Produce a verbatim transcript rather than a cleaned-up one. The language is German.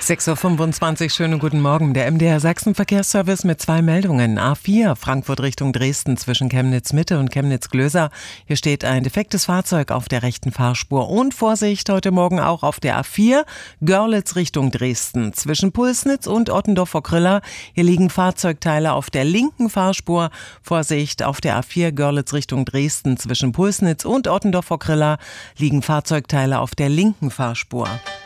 sechs Uhr fünfundzwanzig, schönen guten Morgen. Der M D R Sachsen Verkehrsservice mit zwei Meldungen. A vier, Frankfurt Richtung Dresden zwischen Chemnitz Mitte und Chemnitz Glöser. Hier steht ein defektes Fahrzeug auf der rechten Fahrspur. Und Vorsicht heute Morgen auch auf der A vier, Görlitz Richtung Dresden zwischen Pulsnitz und Ottendorf vor Krilla. Hier liegen Fahrzeugteile auf der linken Fahrspur. Vorsicht auf der A vier, Görlitz Richtung Dresden zwischen Pulsnitz und Ottendorf vor Krilla liegen Fahrzeugteile auf der linken Fahrspur.